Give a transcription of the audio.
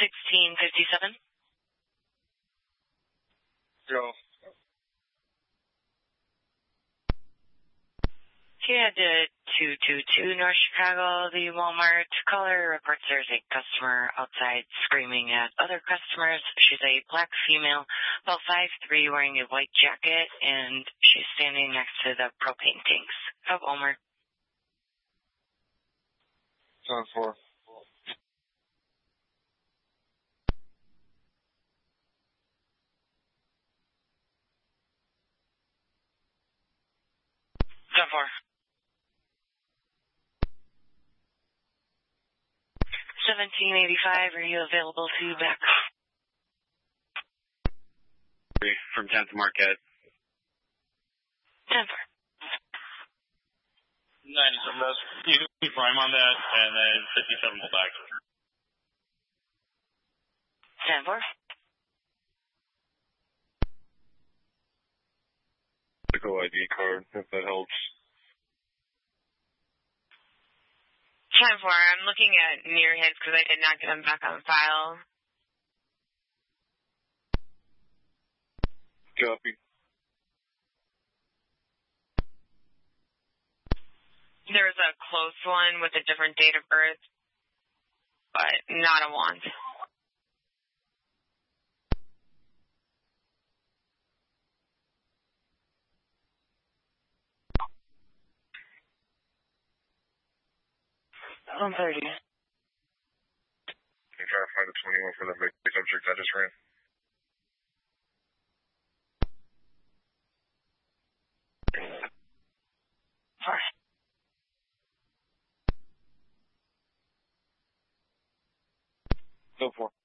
1657. Go. Head to 222 North Chicago, the Walmart caller reports there's a customer outside screaming at other customers. She's a black female, about 5'3", wearing a white jacket, and she's standing next to the propane tanks of Walmart. 10-4. Four. 1785, are you available to back? From 10th Marquette. 10-4. 97 does. You can be prime on that, and then 57 will back. 10-4. Typical ID card, if that helps. 10-4. I'm looking at near hits because I did not get them back on file. Copy. There was a close one with a different date of birth, but not a want. I'm 30. Can you try to find a 21 for the big subject I just ran? Sorry. Go for it.